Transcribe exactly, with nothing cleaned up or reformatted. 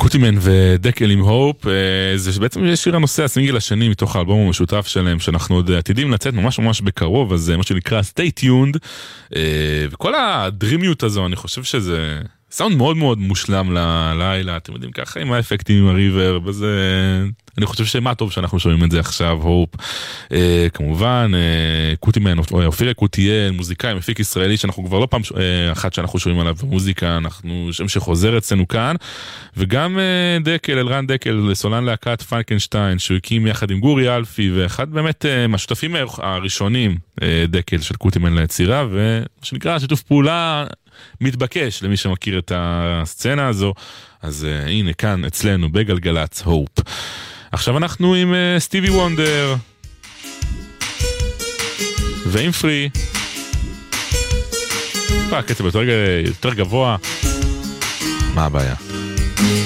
קוטימן ודקל עם הופ, זה בעצם שיר הנושא הסינגל השני מתוך האלבום המשותף שלהם, שאנחנו עוד עתידים לצאת ממש ממש בקרוב, אז זה מה שנקרא Stay Tuned, וכל הדרימיות הזו, אני חושב שזה סאונד מאוד מאוד מושלם ללילה, אתם יודעים ככה עם האפקטים, עם הריברב, וזה... אני חושב שמה טוב שאנחנו שומעים את זה עכשיו, הופ. אה, כמובן, אה, קוטימן, אופיר יקותיאל, מוזיקאי, מפיק ישראלי, שאנחנו כבר לא פעם אה, אחת שאנחנו שומעים עליו במוזיקה, אנחנו שם שחוזר אצלנו כאן, וגם אה, דקל, אלרן דקל, סולן להקת פרנקנשטיין, שהוא הקים יחד עם גורי אלפי, ואחד באמת אה, מהשותפים הראשונים, אה, דקל של קוטימן ליצירה, ומה שנקרא שיתוף פעולה מתבקש למי שמכיר את הסצנה הזו, אז אה, הנה כאן אצלנו בגלגלץ הופ. עכשיו אנחנו עם uh, סטיבי וונדר ועם פרי, הקצב יותר, יותר גבוה, מה הבעיה?